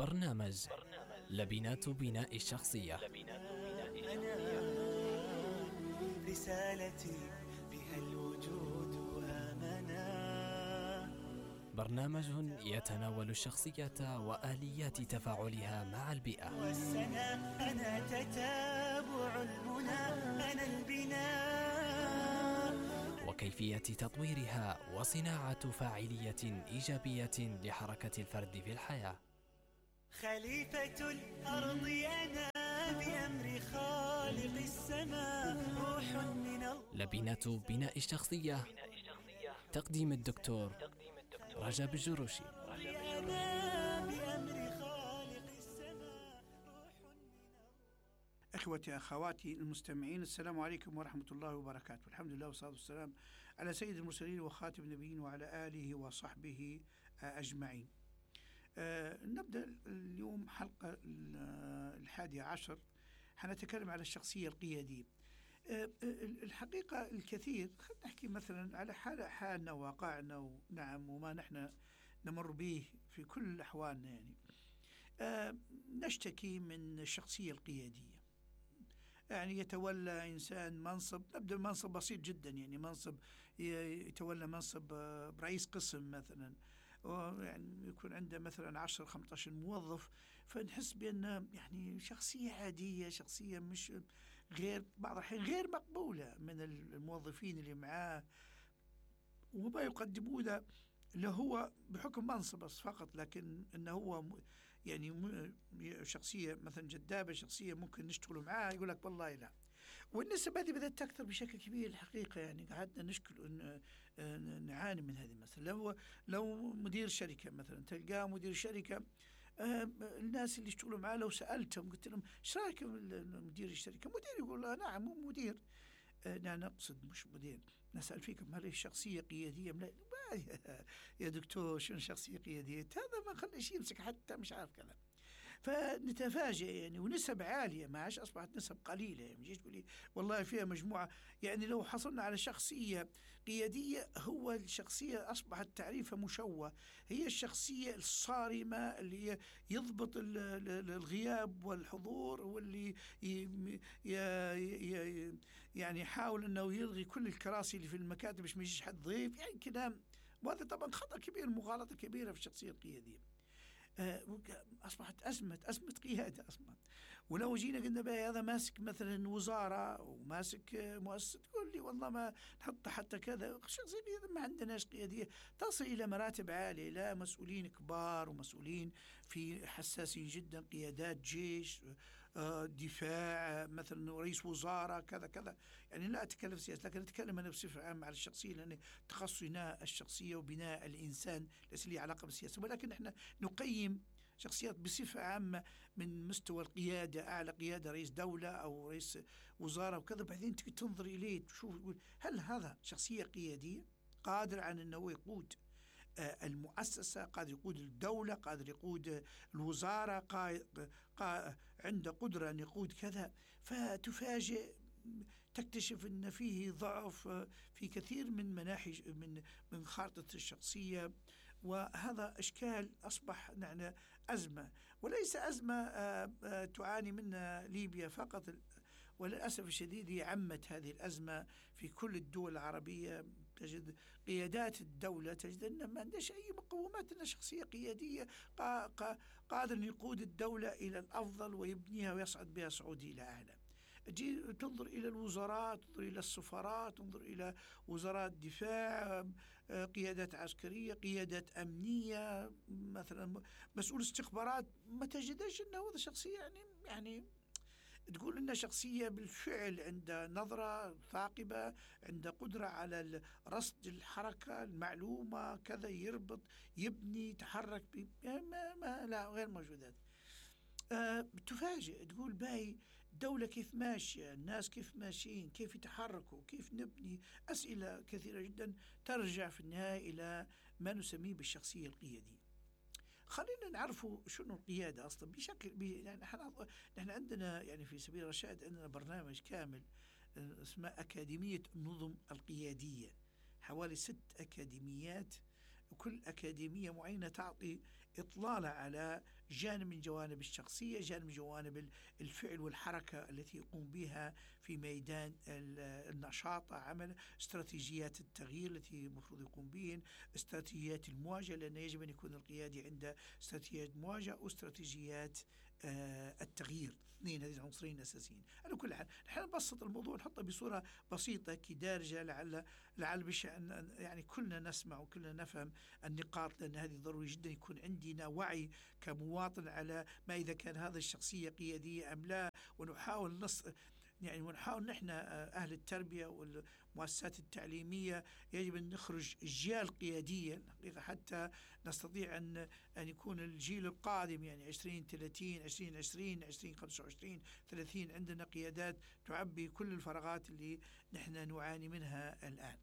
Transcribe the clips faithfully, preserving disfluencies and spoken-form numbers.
برنامج لبنات بناء الشخصية. رسالتي بها الوجود آمنا. برنامج يتناول الشخصية وآليات تفاعلها مع البيئة. والسنة أنا تتابع المنى، أنا البناء، وكيفية تطويرها وصناعة فاعلية إيجابية لحركة الفرد في الحياة. خليفة الأرض أنا بأمر خالق السماء، روح من الله. لبنات بناء الشخصية، تقديم الدكتور رجب الجروشي. أنا بأمر خالق السماء، روح من الله. إخوتي أخواتي المستمعين، السلام عليكم ورحمة الله وبركاته. الحمد لله والصلاة والسلام على سيد المرسلين وخاتم النبيين وعلى آله وصحبه أجمعين. أه نبدأ اليوم حلقة الحادية عشر، حنتكلم على الشخصية القيادية. أه الحقيقة الكثير، خلينا نحكي مثلا على حال حالنا وواقعنا، ونعم وما نحن نمر به في كل أحوالنا. يعني أه نشتكي من الشخصية القيادية. يعني يتولى إنسان منصب، نبدأ منصب بسيط جدا، يعني منصب يتولى منصب رئيس قسم مثلا، يعني يكون عنده مثلا عشرة خمسة عشر موظف، فنحس بأن يعني شخصية عادية، شخصية مش غير بعض الحين غير مقبولة من الموظفين اللي معاه، وما يقدمونه اللي هو بحكم منصب فقط، لكن انه هو يعني شخصيه مثلا جذابه، شخصيه ممكن نشتغل معاه، يقول لك والله لا. والنسب هذه بدأت تكثر بشكل كبير الحقيقه. يعني قعدنا نشكل نعاني من هذه. مثلا لو لو مدير شركه مثلا، تلقاه مدير شركه، آه الناس اللي يشتغلوا معاه لو سالتهم قلت لهم ايش رايك مدير الشركه؟ مدير يقول لا نعم مو مدير. لا نقصد مش مدير، نسأل فيكم هل هي شخصية قيادية؟ لا يا دكتور شنو شخصية قيادية؟ هذا ما خليش يمسك حتى مش عارف كذا. فنتفاجئ يعني، ونسب عالية، ما عادش أصبحت نسب قليلة. يعني مجيش تقولي والله فيها مجموعة. يعني لو حصلنا على شخصية قيادية، هو الشخصية أصبحت تعريفها مشوه، هي الشخصية الصارمة اللي يضبط الغياب والحضور، واللي يعني يحاول أنه يلغي كل الكراسي اللي في المكاتب مش ميجيش حد ضيف، يعني كلام. وهذا طبعا خطأ كبير، مغالطة كبيرة في الشخصية القيادية. أصبحت أزمة أزمة قيادة أصلا. ولو جينا قلنا بقى هذا ماسك مثلا وزارة وماسك مؤسسة، تقول لي والله ما نحط حتى كذا. شخصية قيادة ما عندناش قيادية تصل إلى مراتب عالية، لا مسؤولين كبار ومسؤولين في حساسين جدا، قيادات جيش، دفاع مثلا، رئيس وزارة كذا كذا. يعني لا أتكلم سياسة، لكن أتكلم أنا بصفة عامة على الشخصية، لأن تخصصنا الشخصية وبناء الإنسان ليس لي علاقة بالسياسة، ولكن إحنا نقيم شخصيات بصفة عامة من مستوى القيادة، أعلى قيادة، رئيس دولة أو رئيس وزارة وكذا. بعدين تنظر إليه تشوف هل هذا شخصية قيادية قادر على أنه يقود المؤسسة، قادر يقود الدولة، قادر يقود الوزارة، قا... قا... عنده قدرة أن يقود كذا. فتفاجئ تكتشف أن فيه ضعف في كثير من مناحي من من خارطة الشخصية. وهذا إشكال أصبح نحن أزمة، وليس أزمة تعاني منها ليبيا فقط، وللأسف الشديد هي عمت هذه الأزمة في كل الدول العربية. تجد قيادات الدولة تجد أن ما عندهاش أي مقومات، أنها شخصية قيادية قادر يقود الدولة إلى الأفضل ويبنيها ويصعد بها صعود إلى أعلى. جي تنظر إلى الوزارات، تنظر إلى السفارات، تنظر إلى وزارات دفاع، قيادات عسكرية، قيادات أمنية، مثلا مسؤول استخبارات، ما تجدش أنه هذا شخصية يعني يعني تقول إنها شخصية بالفعل عندها نظرة ثاقبة، عندها قدرة على رصد الحركة، المعلومة كذا، يربط، يبني، يتحرك. ما, ما لا غير موجودات. أه تفاجئ تقول باي الدولة كيف ماشية، الناس كيف ماشيين، كيف يتحركوا، كيف نبني. أسئلة كثيرة جدا ترجع في النهاية إلى ما نسميه بالشخصية القيادية. خلينا نعرفوا شنو القيادة أصلا بشكل يعني نحن عندنا يعني في سبيل الرشاد عندنا برنامج كامل اسمه أكاديمية النظم القيادية، حوالي ست أكاديميات، وكل أكاديمية معينة تعطي إطلالة على جانب من جوانب الشخصية، جانب من جوانب الفعل والحركة التي يقوم بها في ميدان النشاط عمل، استراتيجيات التغيير التي المفروض يقوم بهن، استراتيجيات المواجهة، لأن يجب أن يكون القيادي عنده استراتيجيات مواجهة واستراتيجيات آه التغيير. اثنين هذه العنصرين الأساسيين. على كل حال نحن نبسط الموضوع نحطه بصورة بسيطة كدارجة، لعل لعل بشأن يعني كلنا نسمع وكلنا نفهم النقاط، لأن هذه ضروري جدا يكون عندنا وعي كمواطن على ما إذا كان هذا الشخصية قيادية أم لا، ونحاول نص يعني ونحاول نحن أهل التربية والمؤسسات التعليمية يجب أن نخرج أجيال قيادية حتى نستطيع أن أن يكون الجيل القادم يعني عشرين ثلاثين عشرين عشرين عشرين خمسة وعشرين ثلاثين عندنا قيادات تعبي كل الفراغات اللي نحن نعاني منها الآن.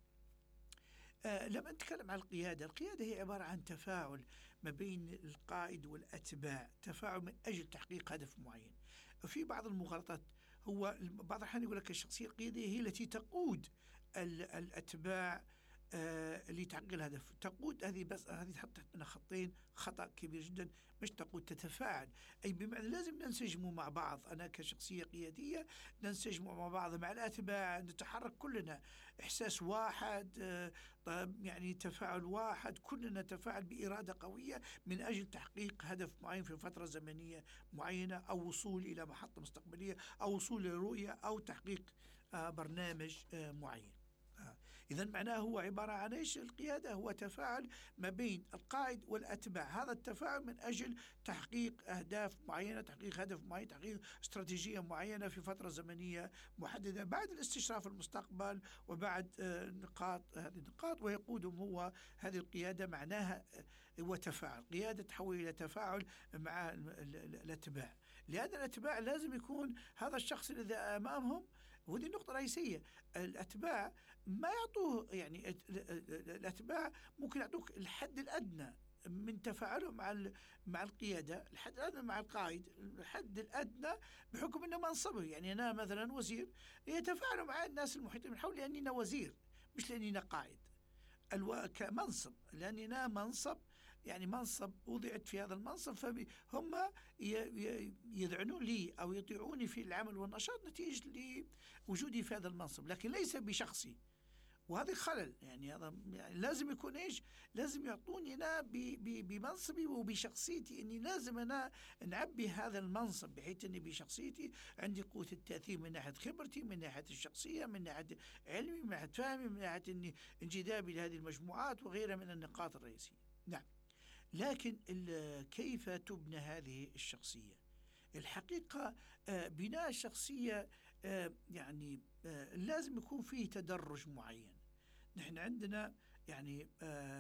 آه لما نتكلم عن القيادة، القيادة هي عبارة عن تفاعل ما بين القائد والأتباع، تفاعل من أجل تحقيق هدف معين. وفي بعض المغالطات هو بعض الأحيان يقول لك الشخصية القيادية هي التي تقود الأتباع آه لتحقيق الهدف. تقود هذه بس هذه تحط تحتنا خطين، خطأ كبير جدا. مش تقود، تتفاعل، أي بمعنى لازم ننسجم مع بعض. أنا كشخصية قيادية ننسجم مع بعض مع الأتباع، نتحرك كلنا إحساس واحد، آه يعني تفاعل واحد، كلنا نتفاعل بإرادة قوية من أجل تحقيق هدف معين في فترة زمنية معينة، أو وصول إلى محطة مستقبلية، أو وصول إلى رؤية، أو تحقيق آه برنامج آه معين. إذا معناه هو عبارة عن إيش؟ القيادة هو تفاعل ما بين القائد والأتباع، هذا التفاعل من أجل تحقيق أهداف معينة، تحقيق هدف معين، تحقيق استراتيجية معينة في فترة زمنية محددة، بعد الاستشراف المستقبل وبعد نقاط هذه النقاط، ويقودهم هو. هذه القيادة معناها هو تفاعل، قيادة تحول إلى تفاعل مع الأتباع. لهذا الأتباع لازم يكون هذا الشخص الذي أمامهم، وهذه النقطة الرئيسية. الأتباع ما يعطوه يعني الأتباع ممكن يعطوك الحد الأدنى من تفاعلهم مع مع القيادة، الحد الأدنى مع القائد، الحد الأدنى بحكم أنه منصبه. يعني أنا مثلا وزير، يتفاعلوا مع الناس المحيطين من حولي لأني أنا وزير، مش لأني أنا قائد. الو... كمنصب، لأني أنا منصب يعني منصب وضعت في هذا المنصب، فهم يذعنون لي أو يطيعوني في العمل والنشاط نتيجة لوجودي في هذا المنصب، لكن ليس بشخصي. وهذا خلل. يعني هذا يعني لازم يكون إيش؟ لازم يعطوني أنا بمنصبي وبشخصيتي، إني لازم أنا نعبي هذا المنصب بحيث إني بشخصيتي عندي قوة التأثير من ناحية خبرتي، من ناحية الشخصية، من ناحية علمي، من ناحية فهمي، من ناحية إني انجذابي لهذه المجموعات وغيرها من النقاط الرئيسية. نعم. لكن كيف تبنى هذه الشخصية؟ الحقيقة بناء الشخصية يعني لازم يكون فيه تدرج معين. نحن عندنا يعني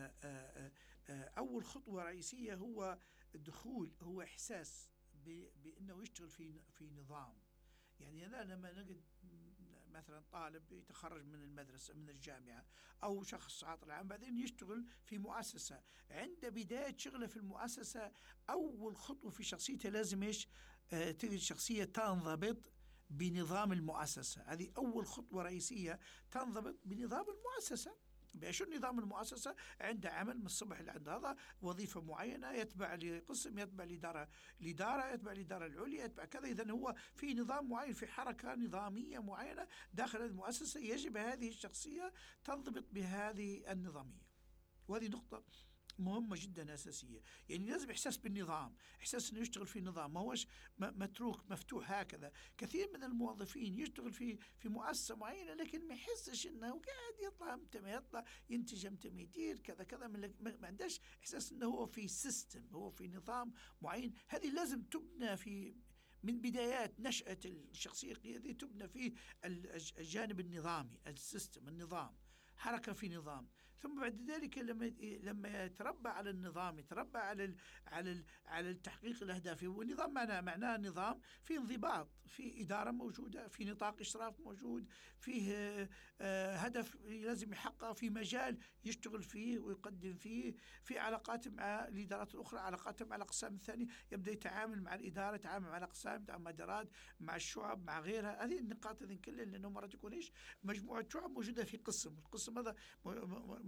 أول خطوة رئيسية هو الدخول، هو إحساس بأنه يشتغل في في نظام. يعني أنا لما نجد مثلا طالب يتخرج من المدرسة من الجامعة أو شخص عاطل عام بعدين يشتغل في مؤسسة، عند بداية شغله في المؤسسة أول خطوة في شخصيته لازم إيش؟ آه تجد شخصية تنضبط بنظام المؤسسة. هذه أول خطوة رئيسية، تنضبط بنظام المؤسسة. بشو نظام المؤسسة؟ عنده عمل من الصبح لعند هذا وظيفة معينة، يتبع لقسم، يتبع لإدارة الإدارة، يتبع الإدارة العليا، يتبع كذا. إذن هو في نظام معين، في حركة نظامية معينة داخل المؤسسة، يجب هذه الشخصية تنضبط بهذه النظامية. وهذه نقطة مهمة جدا أساسية. يعني لازم إحساس بالنظام، إحساس إنه يشتغل في نظام، ما هوش متروك مفتوح هكذا. كثير من الموظفين يشتغل في في مؤسسة معينة لكن ما يحسش إنه قاعد يطلع متى ما يطلع، ينتج متى ما يدير كذا كذا، ما عندهش إحساس إنه هو في سيستم، هو في نظام معين. هذه لازم تبنى في من بدايات نشأة الشخصية القيادية، تبنى في الجانب النظامي، السيستم، النظام، حركة في نظام. ثم بعد ذلك لما لما يتربى على النظام، يتربى على ال على ال على التحقيق الأهداف. والنظام معناه معناه نظام في انضباط، في إدارة موجودة، في نطاق إشراف موجود، فيه آه هدف لازم يحقق، في مجال يشتغل فيه ويقدم فيه، في علاقات مع الإدارات الأخرى، علاقات مع الأقسام الثانية، يبدأ يتعامل مع الإدارة، يتعامل مع الأقسام، مع المدارات، مع الشعب، مع غيرها. هذه النقاط هذه كلها، لأنه مرات يكون إيش؟ مجموعة شعب موجودة في قسم، القسم هذا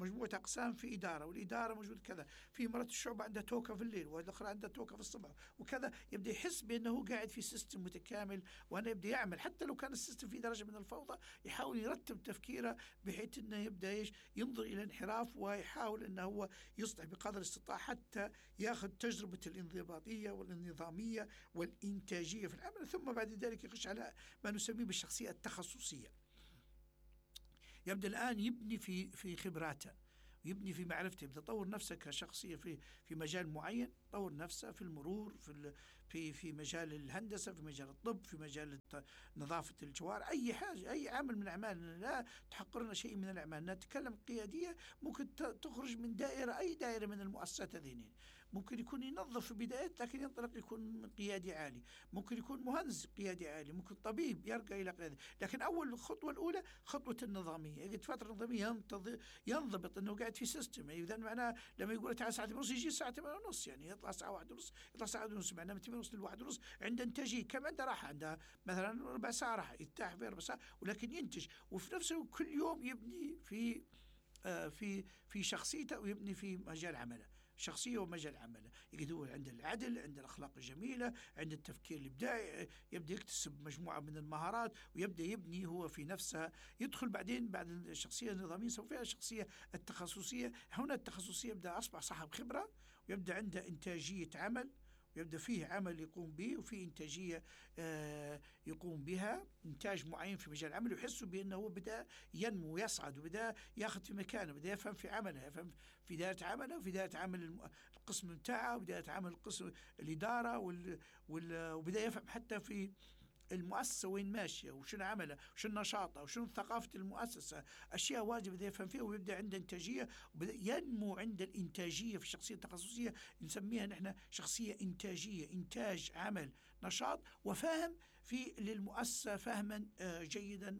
مجموعة أقسام في إدارة، والإدارة موجود كذا، في مرات الشعبة عندها توكة في الليل والأخرى عندها توكة في الصبح وكذا. يبدأ يحس بأنه قاعد في سيستم متكامل، وأنا يبدأ يعمل حتى لو كان السيستم في درجة من الفوضى يحاول يرتب تفكيره بحيث أنه يبدأ إيش ينظر إلى انحراف، ويحاول أنه هو يصلح بقدر الاستطاعة حتى يأخذ تجربة الانضباطية والنظامية والإنتاجية في العمل، ثم بعد ذلك يخش على ما نسميه بالشخصية التخصصية. يبدأ الآن يبني في في خبراته، يبني في معرفته، يبدأ يطور نفسه كشخصية في في مجال معين، يطور نفسه في المرور، في في في مجال الهندسة، في مجال الطب، في مجال نظافة الجوار، أي حاجة، أي عمل من الأعمال. لا تحقرنا شيء من الأعمال. نتكلم قيادية ممكن تخرج من دائرة، أي دائرة من المؤسسات هذين. ممكن يكون ينظف في بدايات لكن ينطلق يكون قيادي عالي، ممكن يكون مهندس قيادي عالي، ممكن طبيب يرقى إلى قيادي. لكن أول خطوة الأولى خطوة النظامية، يقعد فترة نظامية ينضبط أنه قاعد في سيستم. إذا معناه لما يقول تعال ساعة ونص يجي ساعة ونص، يعني يطلع ساعة واحد ونص، يطلع ساعة ونص، معناه من ثمانية ونص لواحد ونص عنده إنتاجية. كم عنده راحة، عنده مثلا ربع ساعة راحة يرتاح في ربع ساعة، ولكن ينتج. وفي نفس الوقت كل يوم يبني في آه في في شخصيته ويبني في مجال عمله، شخصية ومجال عمله. يقدر عند العدل، عند الأخلاق الجميلة، عند التفكير الإبداعي، يبدأ يكتسب مجموعة من المهارات ويبدأ يبني هو في نفسه. يدخل بعدين بعد الشخصية النظامية سوف فيها الشخصية التخصصية. هنا التخصصية يبدأ أصبح صاحب خبرة، ويبدأ عنده إنتاجية عمل، ويبدأ فيه عمل يقوم به، وفيه إنتاجية آه يقوم بها، إنتاج معين في مجال العمل، ويحس بأنه بدأ ينمو ويصعد، وبدأ يأخذ في مكانه، بدأ يفهم في عمله، يفهم في دائرة عمله، وفي دائرة عمل القسم بتاعه، وبداية عمل القسم الإدارة وال... وال... وبدأ يفهم حتى في المؤسسة وين ماشية، وشنو عمله، وشنو نشاطه، وشنو ثقافة المؤسسة. أشياء واجب بدأ يفهم فيها، ويبدأ عنده إنتاجية، وبدأ ينمو عند الإنتاجية في الشخصية التخصصية. نسميها نحن شخصية إنتاجية، إنتاج عمل، نشاط، وفهم في للمؤسسة فهما جيدا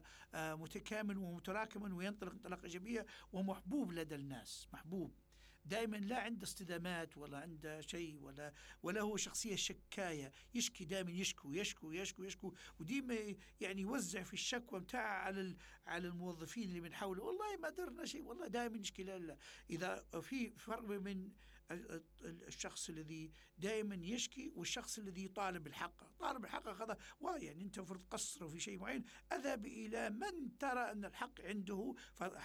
ومتكامل ومتراكما، وينطلق انطلاقة إيجابية ومحبوب لدى الناس، محبوب دائما، لا عنده اصطدامات ولا عنده شيء، ولا ولا هو شخصية شكاية، يشكي دائما، يشكو يشكو يشكو يشكو، وديما يعني يوزع في الشكوى متاعه على على الموظفين اللي من حوله. والله ما درنا شيء، والله دائما يشكي. لا لا، إذا في فرق من الشخص الذي دائما يشكي والشخص الذي يطالب بالحق. طالب الحق هذا يعني أنت فرض قصره في شيء معين، أذهب إلى من ترى أن الحق عنده،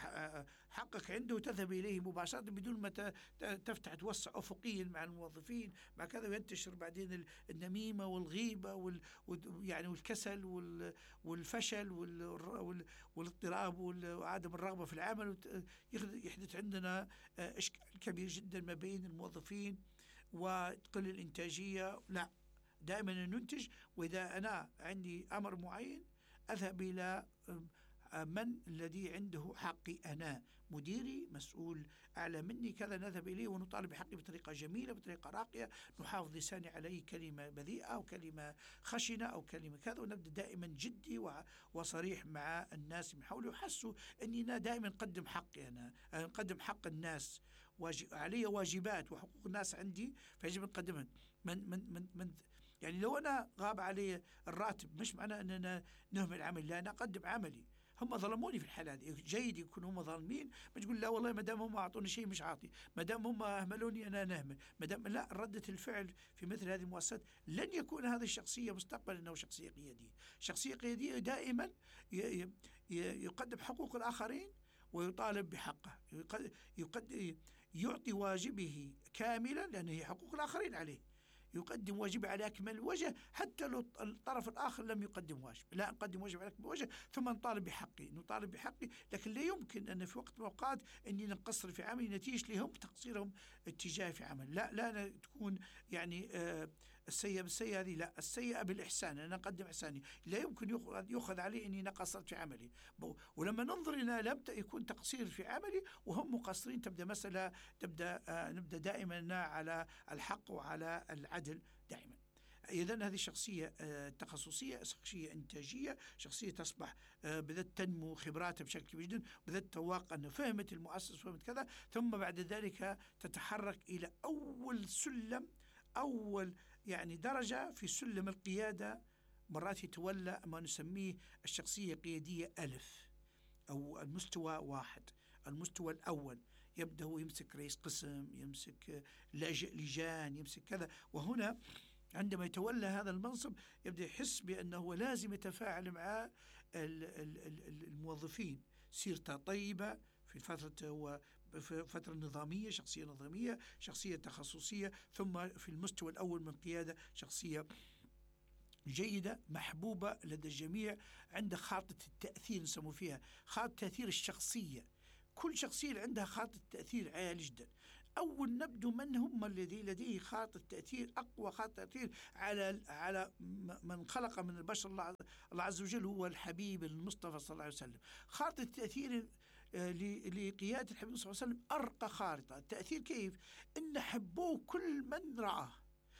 حقك عنده، تذهب إليه مباشرة بدون ما تفتح توسع أفقيا مع الموظفين مع كذا، وينتشر بعدين النميمة والغيبة وال يعني والكسل والفشل والاضطراب وعدم الرغبة في العمل. يحدث عندنا إشكال كبير جدا ما بين الموظفين وتقل الإنتاجية. لا، دائما ننتج. وإذا أنا عندي أمر معين أذهب إلى من الذي عنده حقي، أنا مديري، مسؤول أعلى مني كذا، نذهب إليه ونطالب بحقي بطريقة جميلة، بطريقة راقية، نحافظ لساني على أي كلمة بذيئة أو كلمة خشنة أو كلمة كذا، ونبدأ دائما جدي وصريح مع الناس من حولي، وحسوا أننا دائما نقدم حقي، أنا نقدم حق الناس، علي واجبات وحقوق الناس عندي فيجب أن نقدمها. من من من من يعني لو أنا غاب علي الراتب مش معناه أننا نهمل عمل، لا، أنا أقدم عملي. هم ظلموني في الحالة هذه، جيد يكونوا هم ظالمين، ما تقول لا والله ما دام هم أعطوني شيء مش عاطي، ما دام هم أهملوني أنا نهمل، ما دام لا، ردة الفعل في مثل هذه المؤسسات لن يكون هذه الشخصية مستقبلا أنه شخصية قيادية. شخصية قيادية دائما يقدم حقوق الآخرين ويطالب بحقه، يقدم يعطي واجبه كاملا لأنه هي حقوق الآخرين عليه، يقدم واجبه على أكمل وجه حتى لو الطرف الآخر لم يقدم واجب، لا نقدم واجب على أكمل وجه ثم نطالب بحقي، نطالب بحقي. لكن لا يمكن أن في وقت من الأوقات أني نقصر في عملي نتيجة لهم تقصيرهم اتجاه في عمل. لا لا تكون يعني آه السيئة بالسيئة هذه، لا، السيئة بالإحسان، أنا أقدم إحساني، لا يمكن يؤخذ علي أني نقصرت في عملي. ولما ننظر إلى لم يكون تقصير في عملي وهم مقصرين، تبدأ مسألة تبدأ آه نبدأ دائما على الحق وعلى العدل دائما. إذن هذه شخصية آه تخصصية، شخصية إنتاجية، شخصية تصبح آه بدأت تنمو خبراتها بشكل كبير جدا، بدأت تواقع أنه فهمت المؤسس فهمت كذا، ثم بعد ذلك تتحرك إلى أول سلم، أول يعني درجة في سلم القيادة. مرات يتولى ما نسميه الشخصية القيادية ألف أو المستوى واحد المستوى الأول، يبدأ هو يمسك رئيس قسم، يمسك لاجئ لجان، يمسك كذا. وهنا عندما يتولى هذا المنصب يبدأ يحس بأنه لازم يتفاعل مع الموظفين، سيرته طيبة في فترة هو فترة نظامية، شخصية نظامية، شخصية تخصصية، ثم في المستوى الأول من قيادة شخصية جيدة محبوبة لدى الجميع، عنده خاطة التأثير نسمو فيها خاطة تأثير الشخصية. كل شخصية عندها خاطة تأثير عالي جدا. أول نبدو من هم الذي لديه خاطة تأثير أقوى خاطة تأثير على على من خلق من البشر الله عز وجل هو الحبيب المصطفى صلى الله عليه وسلم. خاطة التأثير لقيادة الحبيب صلى الله عليه وسلم أرقى خارطة. التأثير كيف؟ إن حبوه كل من رآه.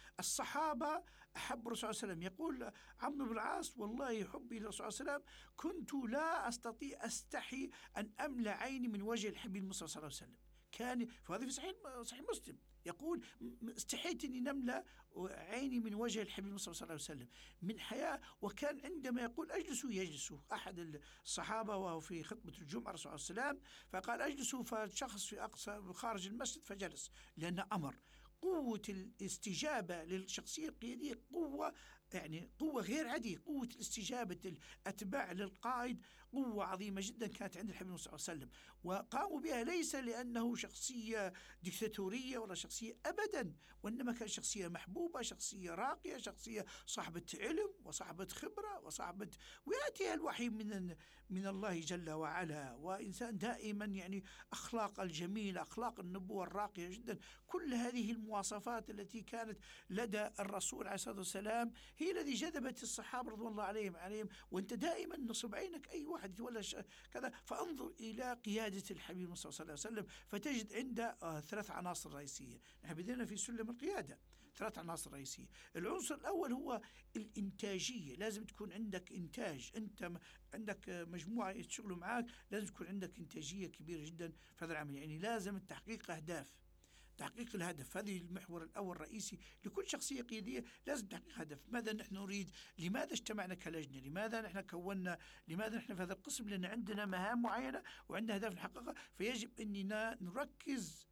الصحابة أحب الرسول صلى الله عليه وسلم. يقول عمرو بن العاص: والله حبي للرسول صلى الله عليه وسلم كنت لا أستطيع أستحي أن أملأ عيني من وجه الحبيب المصطفى صلى الله عليه وسلم. كان فهذا في صحيح صحيح مسلم، يقول: استحيت أني نملأ عيني من وجه الحبيب المصطفى صلى الله عليه وسلم من حياة. وكان عندما يقول أجلسوا يجلسوا أحد الصحابة وهو في خطبة الجمعة الرسول صلى الله عليه وسلم، فقال أجلسوا، فشخص في أقصى خارج المسجد فجلس، لأن أمر. قوة الاستجابة للشخصية القيادية قوة، يعني قوة غير عادية. قوة الاستجابة الأتباع للقائد قوة عظيمة جدا كانت عند الحبيب صلى الله عليه وسلم، وقاموا بها ليس لأنه شخصية ديكتاتورية ولا شخصية أبدا، وإنما كان شخصية محبوبة، شخصية راقية، شخصية صاحبة علم وصاحبة خبرة وصاحبة، ويأتيها الوحي من من الله جل وعلا، وإنسان دائما يعني أخلاق الجميلة، أخلاق النبوة الراقية جدا. كل هذه المواصفات التي كانت لدى الرسول عليه الصلاة والسلام هي الذي جذبت الصحابة رضوان الله عليهم عليهم وأنت دائما نصب عينك أي واحد يتولى كذا، فانظر إلى قيادة الحبيب صلى الله عليه وسلم فتجد عنده آه ثلاث عناصر رئيسية. نحن بدينا في سلم القيادة ثلاث عناصر رئيسية. العنصر الأول هو الإنتاجية. لازم تكون عندك إنتاج، أنت عندك مجموعة يشتغلوا معاك، لازم تكون عندك إنتاجية كبيرة جدا في هذا العمل. يعني لازم تحقيق أهداف، تحقيق الهدف. هذه المحور الأول الرئيسي لكل شخصية قيادية، لازم تحقيق هدف. ماذا نحن نريد؟ لماذا اجتمعنا كلجنة؟ لماذا نحن كونا؟ لماذا نحن في هذا القسم؟ لأن عندنا مهام معينة وعندنا أهداف نحققها، فيجب أننا نركز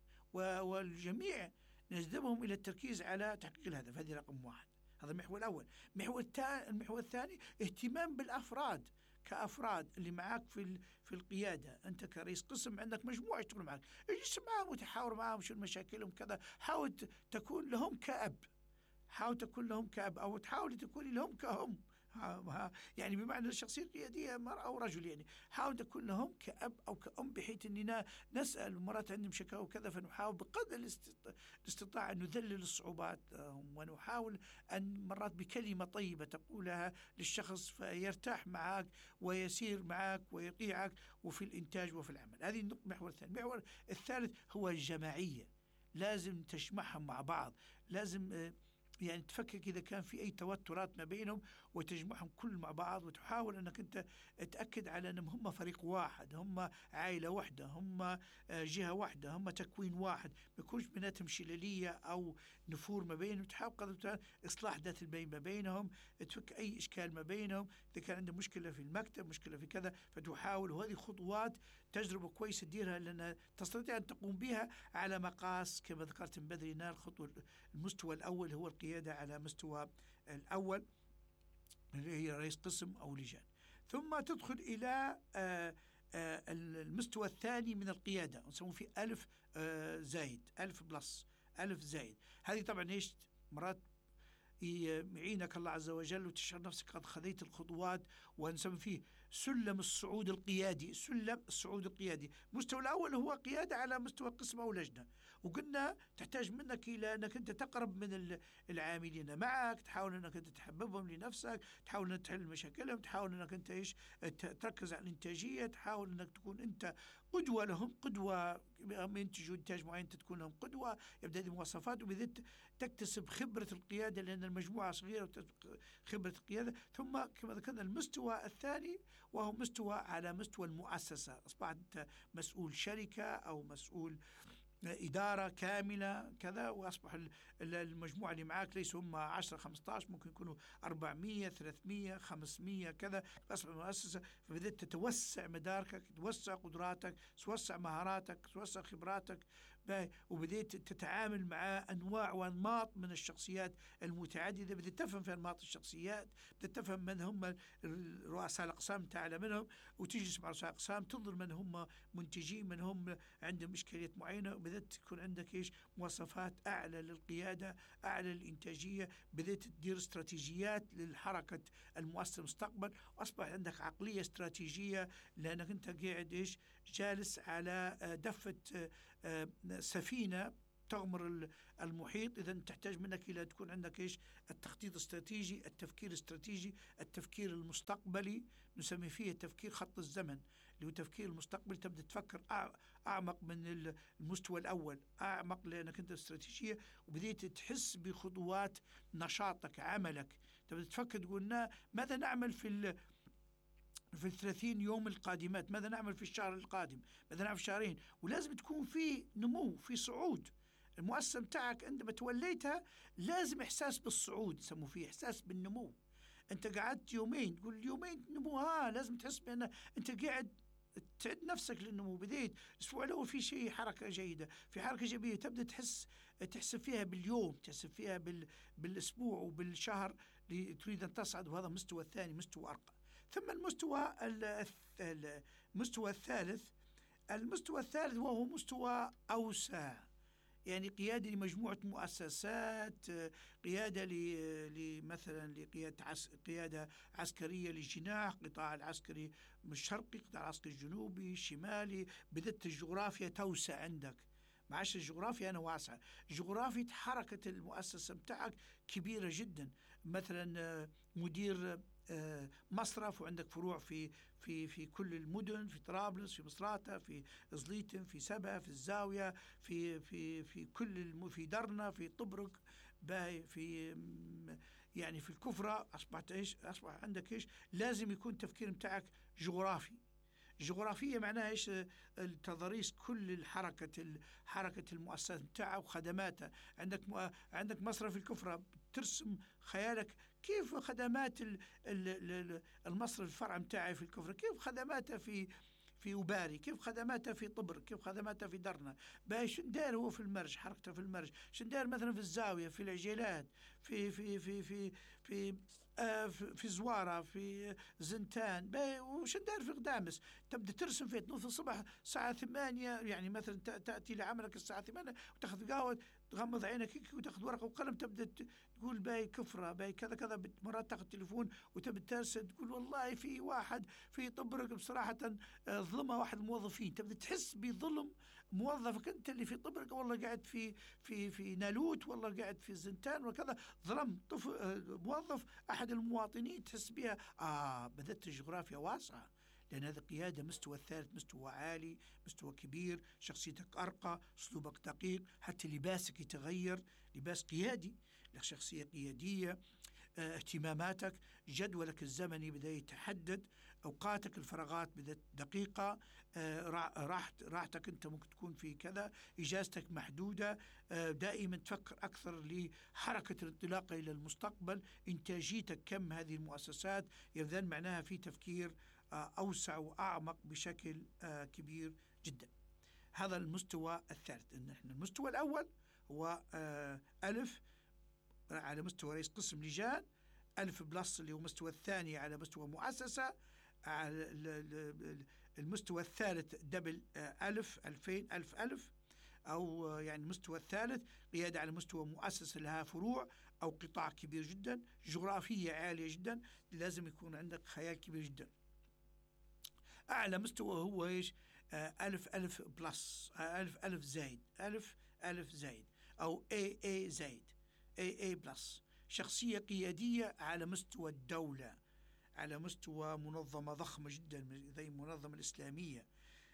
والجميع نجذبهم إلى التركيز على تحقيق الهدف. هذه رقم واحد، هذا المحور الأول. المحور المحور الثاني اهتمام بالأفراد كأفراد اللي معك في في القيادة. أنت كرئيس قسم عندك مجموعة يشتغلوا معك، اجلس معهم وتحاور معهم شو مشاكلهم كذا. حاول تكون لهم كأب، حاول تكون لهم كأب، أو تحاول تكون لهم كهم، يعني بمعنى الشخصية القيادية مرأة أو رجل، يعني حاول تكون لهم كأب أو كأم، بحيث أننا نسأل مرات عندهم شكاوى وكذا، فنحاول بقدر الاستطاعة أن نذلل الصعوبات ونحاول أن مرات بكلمة طيبة تقولها للشخص فيرتاح معك ويسير معك ويطيعك وفي الإنتاج وفي العمل. هذه النقطة. المحور الثاني. المحور الثالث هو الجماعية. لازم تجمعهم مع بعض، لازم يعني تفكك إذا كان في أي توترات ما بينهم وتجمعهم كل مع بعض، وتحاول أنك أنت تأكد على أنهم هم فريق واحد، هم عائلة واحدة، هم جهة واحدة، هم تكوين واحد، ما يكونش بيناتهم شلالية أو نفور ما بينهم. تحاول قدر إصلاح ذات البين ما بينهم، تفك أي إشكال ما بينهم. إذا كان عندهم مشكلة في المكتب، مشكلة في كذا، فتحاول. وهذه خطوات تجربة كويسة تديرها، لأن تستطيع أن تقوم بها على مقاس كما ذكرت من بدري. الخطوة المستوى الأول هو القيادة على مستوى الأول اللي هي رئيس قسم أو لجان، ثم تدخل إلى آآ آآ المستوى الثاني من القيادة، نسموه في ألف زايد، ألف بلس، ألف زايد. هذه طبعا إيش مرات يعينك الله عز وجل وتشعر نفسك قد خذيت الخطوات، ونسمي فيه سلم الصعود القيادي. سلم الصعود القيادي، المستوى الأول هو قيادة على مستوى قسم أو لجنة، وقلنا تحتاج منك إلى أنك أنت تقرب من العاملين معك، تحاول أنك أنت تحببهم لنفسك، تحاول أنك تحل مشاكلهم، تحاول أنك أنت إيش تركز على الإنتاجية، تحاول أنك تكون أنت قدوة لهم، قدوة ينتجوا إنتاج معين تكون لهم قدوة. يبدأ هذه مواصفات، وبذلك تكتسب خبرة القيادة لأن المجموعة صغيرة، خبرة القيادة. ثم كما ذكرنا المستوى الثاني وهو مستوى على مستوى المؤسسة، أصبحت مسؤول شركة أو مسؤول إدارة كاملة كذا، وأصبح المجموعة اللي معاك ليس هم عشرة خمسة عشر، ممكن يكونوا أربعمية ثلاثمية خمسمية كذا، فأصبح مؤسسة. فبدأت تتوسع مداركك، تتوسع قدراتك، تتوسع مهاراتك، تتوسع خبراتك، وبديت تتعامل مع أنواع وأنماط من الشخصيات المتعددة. بديت تفهم في أنماط الشخصيات، بديت تفهم من هم رؤساء الأقسام، تعلم منهم، وتجلس مع رؤساء الأقسام تنظر من هم منتجين، من هم عندهم إشكاليات معينة. وبدأت تكون عندك إيش مواصفات أعلى للقيادة، أعلى للإنتاجية. بدأت تدير استراتيجيات للحركة المؤسسة المستقبل، وأصبح عندك عقلية استراتيجية، لأنك أنت قاعد إيش جالس على دفة سفينة تغمر المحيط. إذا تحتاج منك إلى تكون عندك إيش التخطيط الاستراتيجي، التفكير الاستراتيجي، التفكير المستقبلي، نسمي فيه تفكير خط الزمن اللي هو تفكير المستقبل. تبدأ تفكر أعمق من المستوى الأول، أعمق لأنك أنت استراتيجية، وبديت تحس بخطوات نشاطك عملك. تبدأ تفكر تقولنا ماذا نعمل في في الثلاثين يوم القادمات، ماذا نعمل في الشهر القادم، ماذا نعمل في شهرين. ولازم تكون في نمو، في صعود. المؤسسة متاعك عندما توليتها لازم إحساس بالصعود، يسموه فيه إحساس بالنمو. أنت قعدت يومين تقول يومين نمو، ها لازم تحس بأن أنت قاعد تعد نفسك للنمو. بديت الأسبوع الأول في شيء حركة جيدة، في حركة إيجابية، تبدأ تحس تحسب فيها باليوم، تحسب فيها بال... بالأسبوع وبالشهر، تريد أن تصعد. وهذا مستوى الثاني، مستوى أرقى. ثم المستوى المستوى الثالث المستوى الثالث وهو مستوى أوسع، يعني قيادة لمجموعة مؤسسات، قيادة مثلا لقيادة عس... قيادة عسكرية لجناح قطاع العسكري الشرقي، قطاع العسكري الجنوبي الشمالي. بدأت الجغرافيا توسع عندك. معاش الجغرافيا أنا واسعة، جغرافية حركة المؤسسة متاعك كبيرة جدا. مثلا مدير مصرف، وعندك فروع في في في كل المدن، في طرابلس، في مصراتة، في زليتم، في سبا، في الزاوية، في في في كل الم... في درنا، في طبرق، في يعني في الكفرة. أصبحت إيش؟ أصبح عندك إيش؟ لازم يكون التفكير متاعك جغرافي. جغرافية معناها إيش؟ التضاريس كل الحركة حركة المؤسسات متاعها وخدماتها. عندك م... عندك مصرف الكفرة، ترسم خيالك كيف خدمات المصرف الفرع متاعي في الكفر، كيف خدماتها في في أباري، كيف خدماتها في طبر، كيف خدماتها في درنا. باي شندار هو في المرج، حركته في المرج. شندار مثلا في الزاوية، في العجيلات، في في في في في آه في زوارة، في زنتان، باي وشندار في غدامس. تبدأ ترسم في نص الصبح الساعة ثمانية، يعني مثلا تأتي لعملك الساعة ثمانية وتأخذ قهوة، تغمض عينك وتاخذ ورقة وقلم، تبدأ تقول باي كفرة، باي كذا كذا. مرات تاخذ تليفون وتبدأ ترسل تقول والله في واحد في طبرق بصراحة ظلمه واحد الموظفين. تبدأ تحس بظلم موظفك أنت اللي في طبرق، والله قاعد في في في نالوت، والله قاعد في زنتان وكذا، ظلم طفل موظف أحد المواطنين، تحس بها. آه بدأت الجغرافيا واسعة، لأن هذا قيادة مستوى الثالث، مستوى عالي، مستوى كبير. شخصيتك أرقى، أسلوبك دقيق، حتى لباسك يتغير، لباس قيادي، لك شخصية قيادية. اه اهتماماتك، جدولك الزمني بدأ يتحدد، أوقاتك الفراغات بدأت دقيقة. اه راحت راحتك أنت ممكن تكون في كذا، إجازتك محدودة. اه دائما تفكر أكثر لحركة الانطلاق إلى المستقبل. إنتاجيتك كم هذه المؤسسات، يبذل معناها في تفكير أوسع وأعمق بشكل كبير جدا. هذا المستوى الثالث. إن إحنا المستوى الأول هو ألف على مستوى رئيس قسم لجان، ألف بلس اللي هو المستوى الثاني على مستوى مؤسسة، على المستوى الثالث دبل ألف ألفين ألف ألف، أو يعني المستوى الثالث قيادة على مستوى مؤسسة لها فروع أو قطاع كبير جدا، جغرافية عالية جدا، لازم يكون عندك خيال كبير جدا. أعلى مستوى هو إيش؟ آه ألف ألف بلس، آه ألف ألف زايد، ألف ألف زايد، أو إيه إيه زايد، إيه إيه بلس. شخصية قيادية على مستوى الدولة، على مستوى منظمة ضخمة جدا زي المنظمة الإسلامية،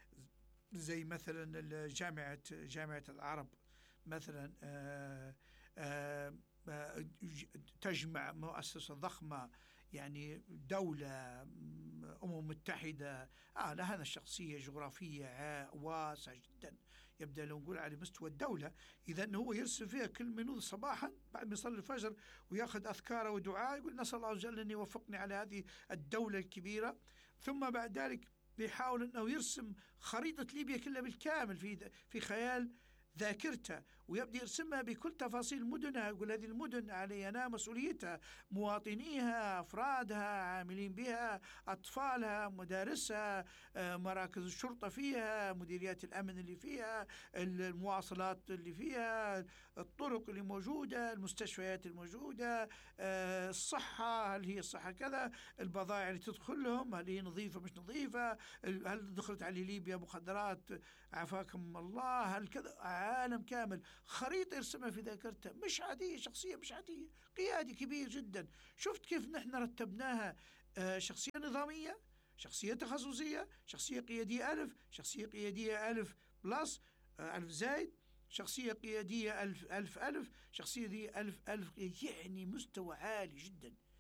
زي مثلا جامعة جامعة العرب مثلا، آه آه تجمع مؤسسة ضخمة، يعني دولة الأمم المتحدة. آه لا هذا شخصية جغرافية واسعة جدا. يبدأ لو نقول على مستوى الدولة، إذا أنه هو يرسل فيها كل منوذ صباحا بعد ما يصلي الفجر ويأخذ أذكاره ودعاء، يقول نسأل الله عز وجل أن يوفقني على هذه الدولة الكبيرة. ثم بعد ذلك يحاول أنه يرسم خريطة ليبيا كلها بالكامل في في خيال ذاكرته، ويبدأ يرسمها بكل تفاصيل مدنها. يقول هذه المدن علينا مسؤوليتها، مواطنيها، أفرادها، عاملين بها، أطفالها، مدارسها، مراكز الشرطة فيها، مديريات الأمن اللي فيها، المواصلات اللي فيها، الطرق اللي موجودة، المستشفيات الموجودة، الصحة هل هي الصحة كذا، البضائع اللي تدخل لهم هل هي نظيفة مش نظيفة، هل دخلت على ليبيا مخدرات عافاكم الله، هل كذا. عالم كامل، خريطة يرسمها في ذاكرته، مش عادية، شخصية مش عادية، قيادي كبير جدا. شفت كيف نحن رتبناها؟ آه شخصية نظامية، شخصية تخصصية، شخصية قيادية ألف، شخصية قيادية ألف بلس، آه ألف زايد، شخصية قيادية ألف ألف ألف، شخصية دي ألف ألف، يعني مستوى عالي جدا.